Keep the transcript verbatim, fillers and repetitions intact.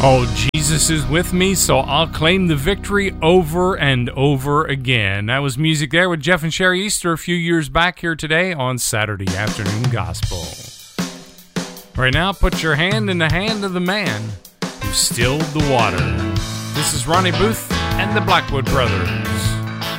Oh, Jesus is with me, so I'll claim the victory over and over again. That was music there with Jeff and Sherry Easter a few years back here today on Saturday Afternoon Gospel. Right now, put your hand in the hand of the man who stilled the water. This is Ronnie Booth and the Blackwood Brothers.